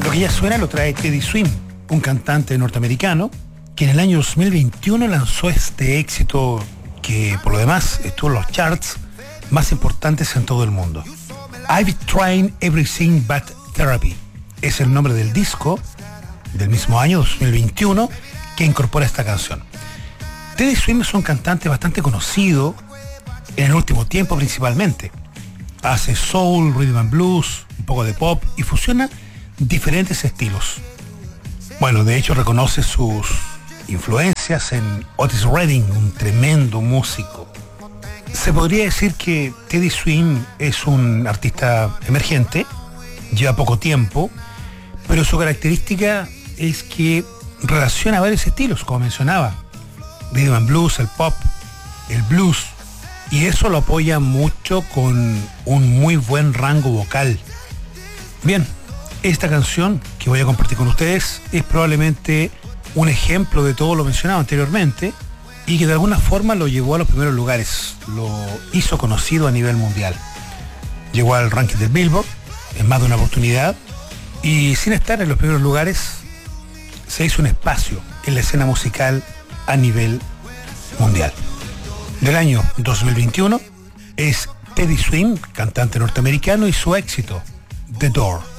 Lo que ya suena lo trae Teddy Swims, un cantante norteamericano que en el año 2021 lanzó este éxito que por lo demás estuvo en los charts más importantes en todo el mundo. I've Tried Everything But Therapy es el nombre del disco del mismo año 2021 que incorpora esta canción. Teddy Swims es un cantante bastante conocido en el último tiempo principalmente. Hace soul, rhythm and blues, un poco de pop y fusiona diferentes estilos. Bueno, de hecho reconoce sus influencias en Otis Redding, un tremendo músico. Se podría decir que Teddy Swims es un artista emergente, lleva poco tiempo, pero su característica es que relaciona varios estilos, como mencionaba, rhythm and blues, el pop, el blues, y eso lo apoya mucho con un muy buen rango vocal. Bien, esta canción que voy a compartir con ustedes es probablemente un ejemplo de todo lo mencionado anteriormente y que de alguna forma lo llevó a los primeros lugares, lo hizo conocido a nivel mundial. Llegó al ranking del Billboard en más de una oportunidad y sin estar en los primeros lugares se hizo un espacio en la escena musical a nivel mundial. Del año 2021 es Teddy Swims, cantante norteamericano, y su éxito The Door.